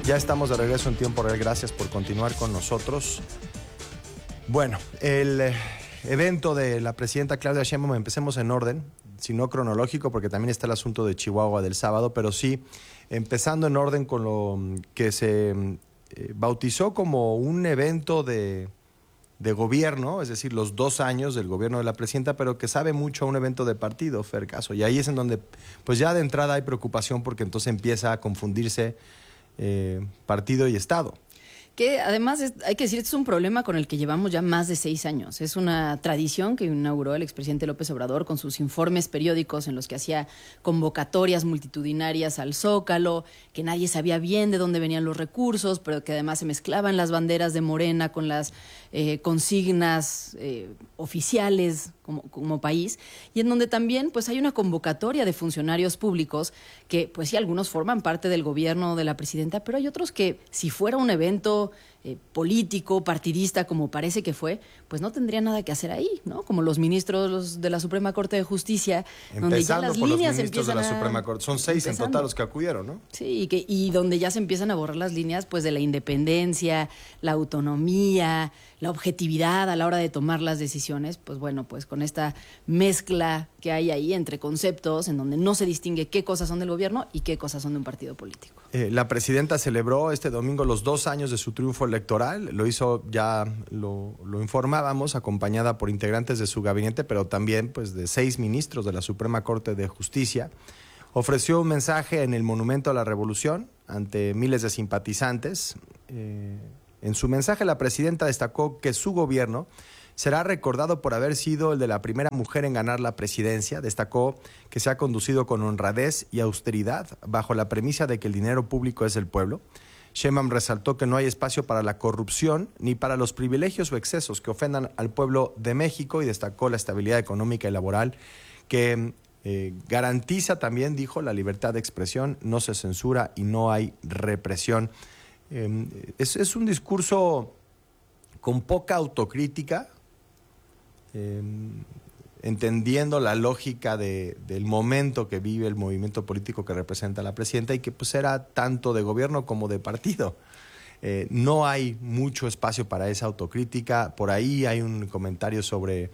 Ya estamos de regreso en Tiempo Real. Gracias por continuar con nosotros. Bueno, el evento de la presidenta Claudia Sheinbaum, empecemos en orden, si no cronológico, porque también está el asunto de Chihuahua del sábado, pero sí, empezando en orden con lo que se bautizó como un evento de gobierno, es decir, los 2 años del gobierno de la presidenta, pero que sabe mucho a un evento de partido, Fer Caso. Y ahí es en donde, pues ya de entrada hay preocupación, porque entonces empieza a confundirse partido y Estado. Que además, hay que decir, este es un problema con el que llevamos ya más de 6 años. Es una tradición que inauguró el expresidente López Obrador con sus informes periódicos en los que hacía convocatorias multitudinarias al Zócalo, que nadie sabía bien de dónde venían los recursos, pero que además se mezclaban las banderas de Morena con las consignas oficiales como país, y en donde también pues hay una convocatoria de funcionarios públicos que pues sí, algunos forman parte del gobierno de la presidenta, pero hay otros que si fuera un evento político, partidista, como parece que fue, pues no tendría nada que hacer ahí, ¿no? Como los ministros de la Suprema Corte de Justicia, donde ya las líneas empiezan de la Suprema Corte. Son 6 en total los que acudieron, ¿no? Sí, y donde ya se empiezan a borrar las líneas pues de la independencia, la autonomía, la objetividad a la hora de tomar las decisiones. Pues bueno, pues con esta mezcla que hay ahí entre conceptos en donde no se distingue qué cosas son del gobierno y qué cosas son de un partido político. La presidenta celebró este domingo los 2 años de su triunfo electoral. Lo hizo, ya lo informábamos, acompañada por integrantes de su gabinete, pero también pues de 6 ministros de la Suprema Corte de Justicia. Ofreció un mensaje en el Monumento a la Revolución ante miles de simpatizantes. En su mensaje, la presidenta destacó que su gobierno será recordado por haber sido el de la primera mujer en ganar la presidencia. Destacó que se ha conducido con honradez y austeridad bajo la premisa de que el dinero público es del pueblo. Sheinbaum resaltó que no hay espacio para la corrupción ni para los privilegios o excesos que ofendan al pueblo de México, y destacó la estabilidad económica y laboral que garantiza también, dijo, la libertad de expresión, no se censura y no hay represión. Es un discurso con poca autocrítica, entendiendo la lógica del momento que vive el movimiento político que representa la presidenta, y que pues era tanto de gobierno como de partido. No hay mucho espacio para esa autocrítica. Por ahí hay un comentario sobre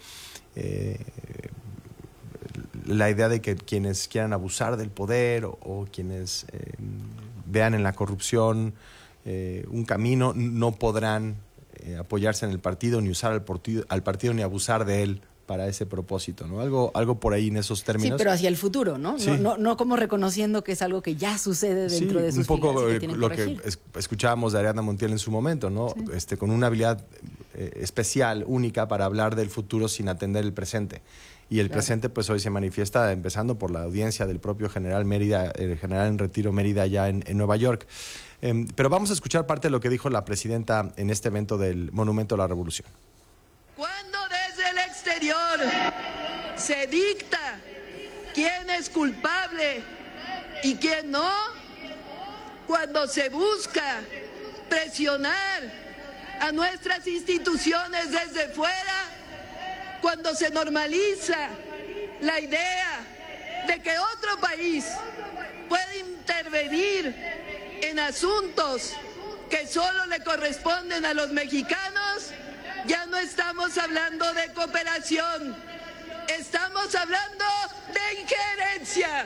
la idea de que quienes quieran abusar del poder o quienes vean en la corrupción un camino, no podrán apoyarse en el partido, ni usar al partido, ni abusar de él para ese propósito, ¿no? Algo por ahí en esos términos. Sí, pero hacia el futuro, ¿no? Sí. No como reconociendo que es algo que ya sucede dentro de sus un poco filas y que tienen lo que escuchábamos de Ariadna Montiel en su momento, ¿no? Sí. Con una habilidad especial, única, para hablar del futuro sin atender el presente. Y el presente pues hoy se manifiesta empezando por la audiencia del propio general Mérida, el general en retiro Mérida, allá en Nueva York. Pero vamos a escuchar parte de lo que dijo la presidenta en este evento del Monumento a la Revolución. Cuando desde el exterior se dicta quién es culpable y quién no, cuando se busca presionar a nuestras instituciones desde fuera, cuando se normaliza la idea de que otro país puede intervenir en asuntos que solo le corresponden a los mexicanos, ya no estamos hablando de cooperación, estamos hablando de injerencia.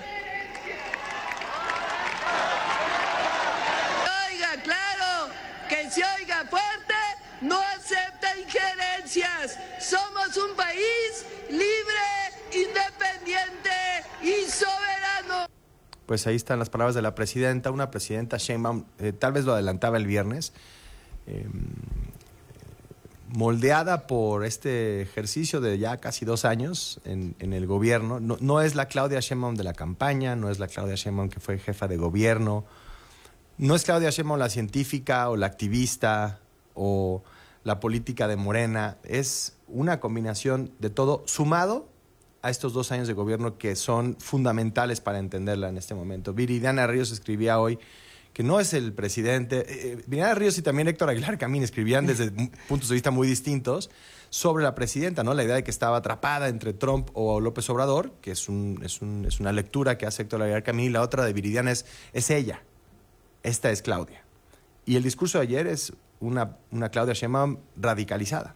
Oiga, claro, que se oiga fuerte, no acepta injerencias. Somos un país libre, independiente y soberano. Pues ahí están las palabras de la presidenta, una presidenta Sheinbaum, tal vez lo adelantaba el viernes, moldeada por este ejercicio de ya casi 2 años en el gobierno. No es la Claudia Sheinbaum de la campaña, no es la Claudia Sheinbaum que fue jefa de gobierno, no es Claudia Sheinbaum la científica o la activista o la política de Morena. Es una combinación de todo, sumado a estos 2 años de gobierno que son fundamentales para entenderla en este momento. Viridiana Ríos escribía hoy que no es el presidente. Viridiana Ríos y también Héctor Aguilar Camín escribían desde puntos de vista muy distintos sobre la presidenta, ¿no? La idea de que estaba atrapada entre Trump o López Obrador, que es una lectura que hace Héctor Aguilar Camín, y la otra de Viridiana es ella. Esta es Claudia. Y el discurso de ayer es una Claudia Sheinbaum radicalizada.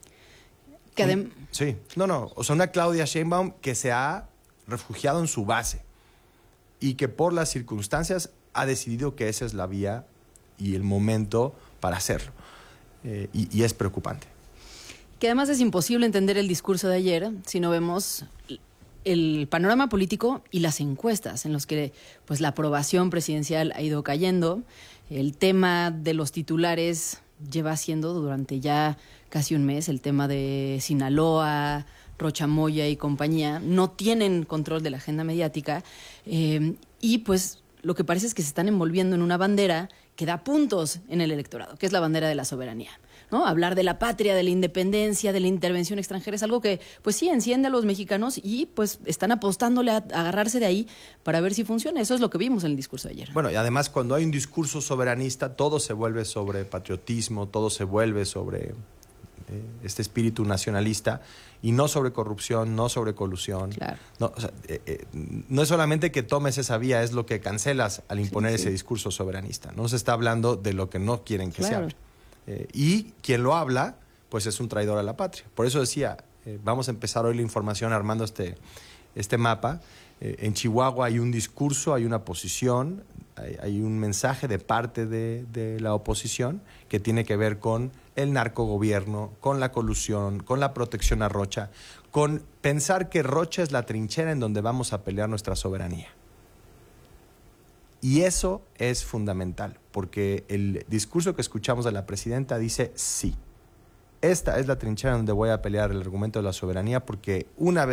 Sí, o sea, una Claudia Sheinbaum que se ha refugiado en su base y que por las circunstancias ha decidido que esa es la vía y el momento para hacerlo. Y es preocupante. Que además es imposible entender el discurso de ayer si no vemos el panorama político y las encuestas en los que pues la aprobación presidencial ha ido cayendo. El tema de los titulares lleva siendo durante ya casi un mes, el tema de Sinaloa, Rocha Moya y compañía, no tienen control de la agenda mediática y pues lo que parece es que se están envolviendo en una bandera que da puntos en el electorado, que es la bandera de la soberanía, ¿no? Hablar de la patria, de la independencia, de la intervención extranjera es algo que, pues sí, enciende a los mexicanos y pues están apostándole a agarrarse de ahí para ver si funciona. Eso es lo que vimos en el discurso de ayer. Bueno, y además cuando hay un discurso soberanista, todo se vuelve sobre patriotismo, todo se vuelve sobre este espíritu nacionalista y no sobre corrupción, no sobre colusión. Claro. No, o sea, no es solamente que tomes esa vía, es lo que cancelas al imponer ese discurso soberanista. No se está hablando de lo que no quieren que se hable. Y quien lo habla, pues es un traidor a la patria. Por eso decía, vamos a empezar hoy la información armando este mapa. En Chihuahua hay un discurso, hay una posición, hay un mensaje de parte de la oposición que tiene que ver con el narcogobierno, con la colusión, con la protección a Rocha, con pensar que Rocha es la trinchera en donde vamos a pelear nuestra soberanía. Y eso es fundamental, porque el discurso que escuchamos de la presidenta dice sí. Esta es la trinchera donde voy a pelear el argumento de la soberanía, porque una vez